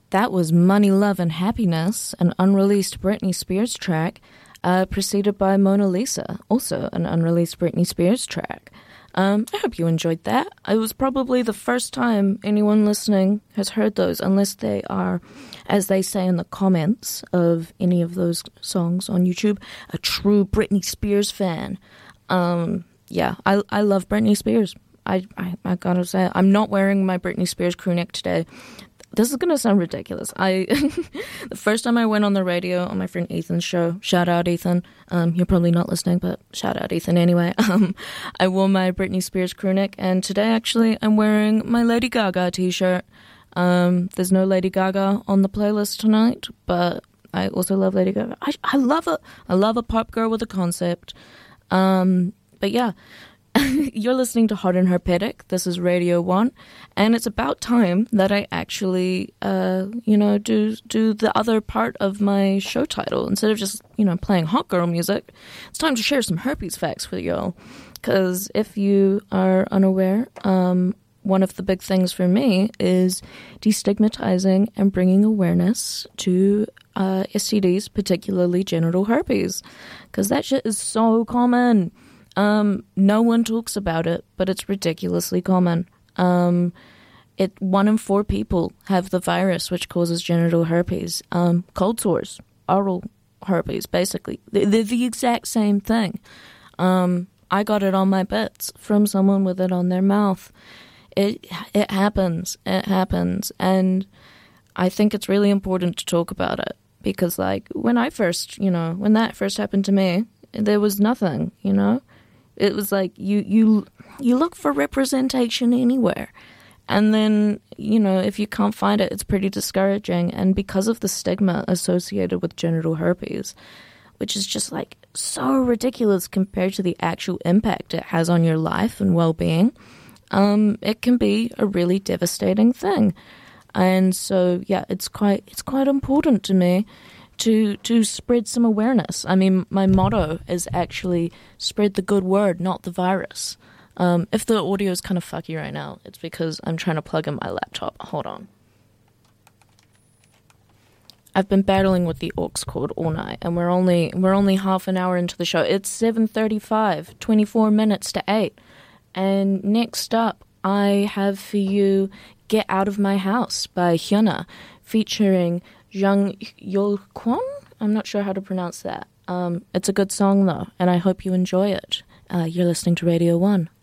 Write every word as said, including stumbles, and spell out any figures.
That was Money, Love and Happiness, an unreleased Britney Spears track, uh, preceded by Mona Lisa, also an unreleased Britney Spears track. Um, I hope you enjoyed that. It was probably the first time anyone listening has heard those, unless they are, as they say in the comments of any of those songs on YouTube, a true Britney Spears fan. Um, yeah, I I love Britney Spears. I, I, I gotta say, I'm not wearing my Britney Spears crew neck today. This is going to sound ridiculous. I the first time I went on the radio on my friend Ethan's show, shout out Ethan, um, you're probably not listening, but shout out Ethan anyway, um, I wore my Britney Spears crew neck, and today actually I'm wearing my Lady Gaga t-shirt. Um, there's no Lady Gaga on the playlist tonight, but I also love Lady Gaga. I, I love a, I love a pop girl with a concept. Um, but yeah. You're listening to Hot and Herpetic. This is Radio One, and it's about time that I actually, uh, you know, do do the other part of my show title instead of just, you know, playing hot girl music. It's time to share some herpes facts with y'all. Because if you are unaware, um, one of the big things for me is destigmatizing and bringing awareness to uh, S T Ds, particularly genital herpes, because that shit is so common. Um, no one talks about it, but it's ridiculously common. Um, it one in four people have the virus, which causes genital herpes. Um, cold sores, oral herpes, basically. They're, they're the exact same thing. Um, I got it on my bits from someone with it on their mouth. It it happens. It happens. And I think it's really important to talk about it because, like, when I first, you know, when that first happened to me, there was nothing, you know? It was like you, you you look for representation anywhere. And then, you know, if you can't find it, it's pretty discouraging. And because of the stigma associated with genital herpes, which is just like so ridiculous compared to the actual impact it has on your life and well-being, um, it can be a really devastating thing. And so, yeah, it's quite it's quite important to me to to spread some awareness. I mean, my motto is actually spread the good word, not the virus. Um, if the audio is kind of fucky right now, it's because I'm trying to plug in my laptop. Hold on. I've been battling with the aux cord all night, and we're only we're only half an hour into the show. It's seven thirty-five, twenty-four minutes to eight. And next up, I have for you Get Out of My House by Hyuna, featuring Jung Yul Kwon? I'm not sure how to pronounce that. Um, it's a good song, though, and I hope you enjoy it. Uh, you're listening to Radio one.